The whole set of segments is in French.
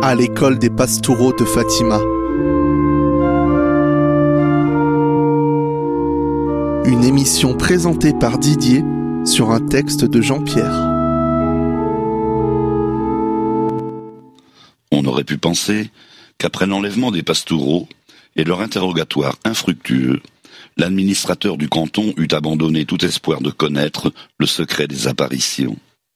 à l'école des Pastoureaux de Fatima. Une émission présentée par Didier sur un texte de Jean-Pierre. On aurait pu penser qu'après l'enlèvement des Pastoureaux et leur interrogatoire infructueux, l'administrateur du canton eût abandonné tout espoir de connaître le secret des apparitions.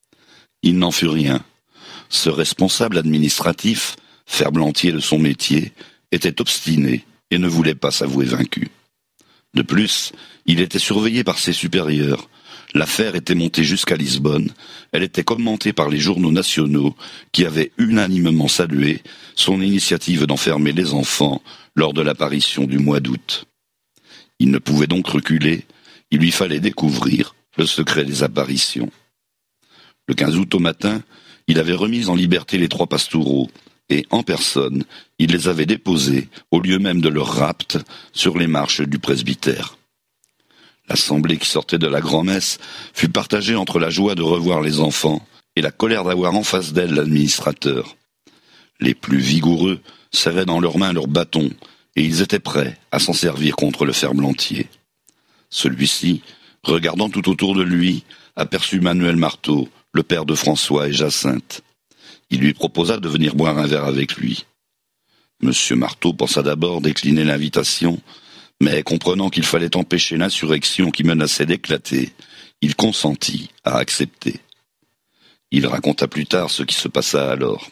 Il n'en fut rien. Ce responsable administratif, ferblantier de son métier, était obstiné et ne voulait pas s'avouer vaincu. De plus, il était surveillé par ses supérieurs. L'affaire était montée jusqu'à Lisbonne. Elle était commentée par les journaux nationaux qui avaient unanimement salué son initiative d'enfermer les enfants lors de l'apparition du mois d'août. Il ne pouvait donc reculer, il lui fallait découvrir le secret des apparitions. Le 15 août au matin, il avait remis en liberté les 3 Pastoureaux et, en personne, il les avait déposés, au lieu même de leur rapt, sur les marches du presbytère. L'assemblée qui sortait de la grand-messe fut partagée entre la joie de revoir les enfants et la colère d'avoir en face d'elle l'administrateur. Les plus vigoureux serraient dans leurs mains leurs bâtons et ils étaient prêts à s'en servir contre le ferblantier. Celui-ci, regardant tout autour de lui, aperçut Manuel Marteau, le père de François et Jacinthe. Il lui proposa de venir boire un verre avec lui. Monsieur Marteau pensa d'abord décliner l'invitation, mais comprenant qu'il fallait empêcher l'insurrection qui menaçait d'éclater, il consentit à accepter. Il raconta plus tard ce qui se passa alors.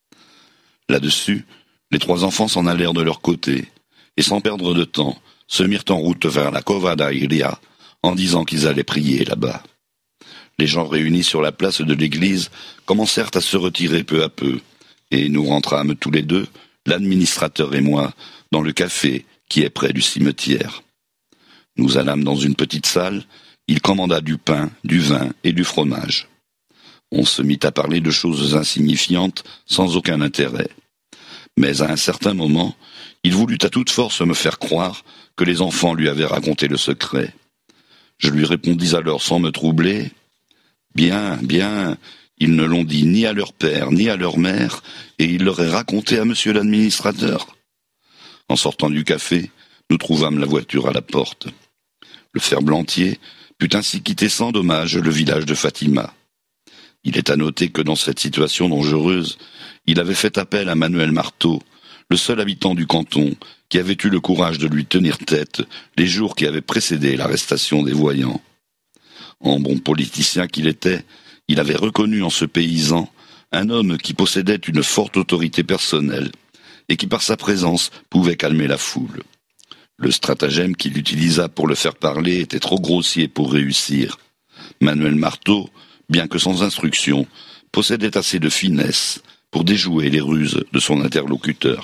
Là-dessus, les 3 enfants s'en allèrent de leur côté, et sans perdre de temps, se mirent en route vers la Cova da Iria, en disant qu'ils allaient prier là-bas. Les gens réunis sur la place de l'église commencèrent à se retirer peu à peu, et nous rentrâmes tous les deux, l'administrateur et moi, dans le café qui est près du cimetière. Nous allâmes dans une petite salle, il commanda du pain, du vin et du fromage. On se mit à parler de choses insignifiantes, sans aucun intérêt. Mais à un certain moment, il voulut à toute force me faire croire que les enfants lui avaient raconté le secret. Je lui répondis alors sans me troubler: « Bien, bien, ils ne l'ont dit ni à leur père ni à leur mère, et ils l'auraient raconté à monsieur l'administrateur. » En sortant du café, nous trouvâmes la voiture à la porte. Le ferblantier put ainsi quitter sans dommage le village de Fatima. Il est à noter que dans cette situation dangereuse, il avait fait appel à Manuel Marteau, le seul habitant du canton qui avait eu le courage de lui tenir tête les jours qui avaient précédé l'arrestation des voyants. En bon politicien qu'il était, il avait reconnu en ce paysan un homme qui possédait une forte autorité personnelle et qui par sa présence pouvait calmer la foule. Le stratagème qu'il utilisa pour le faire parler était trop grossier pour réussir. Manuel Marteau, bien que sans instruction, possédait assez de finesse pour déjouer les ruses de son interlocuteur.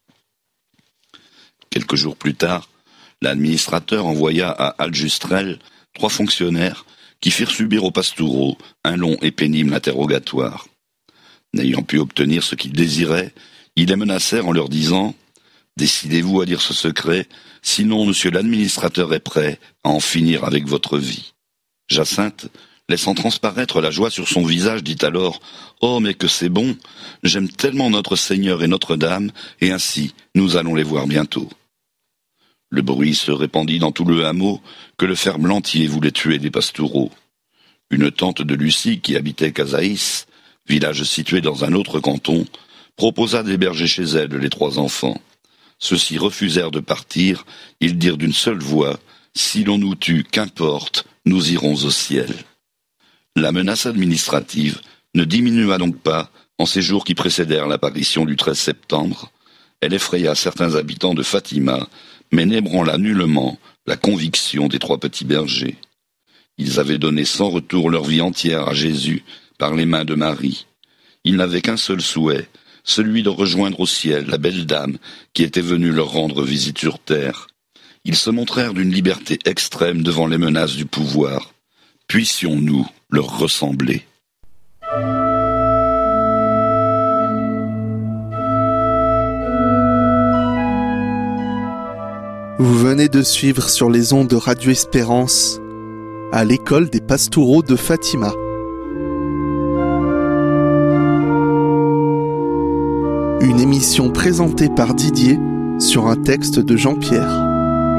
Quelques jours plus tard, l'administrateur envoya à Aljustrel 3 fonctionnaires qui firent subir aux Pastoureaux un long et pénible interrogatoire. N'ayant pu obtenir ce qu'ils désiraient, ils les menacèrent en leur disant: « Décidez-vous à dire ce secret, sinon monsieur l'administrateur est prêt à en finir avec votre vie. » Jacinthe, laissant transparaître la joie sur son visage, dit alors: « Oh, mais que c'est bon! J'aime tellement notre Seigneur et Notre-Dame, et ainsi nous allons les voir bientôt. » Le bruit se répandit dans tout le hameau que le ferblantier voulait tuer des Pastoureaux. Une tante de Lucie, qui habitait Casaïs, village situé dans un autre canton, proposa d'héberger chez elle les 3 enfants. Ceux-ci refusèrent de partir, ils dirent d'une seule voix: « Si l'on nous tue, qu'importe, nous irons au ciel. » La menace administrative ne diminua donc pas en ces jours qui précédèrent l'apparition du 13 septembre. Elle effraya certains habitants de Fatima, mais n'ébranla nullement la conviction des 3 petits bergers. Ils avaient donné sans retour leur vie entière à Jésus par les mains de Marie. Ils n'avaient qu'un seul souhait, celui de rejoindre au ciel la belle dame qui était venue leur rendre visite sur terre. Ils se montrèrent d'une liberté extrême devant les menaces du pouvoir. Puissions-nous leur ressembler. Vous venez de suivre sur les ondes de Radio Espérance à l'école des Pastoureaux de Fatima. Une émission présentée par Didier sur un texte de Jean-Pierre.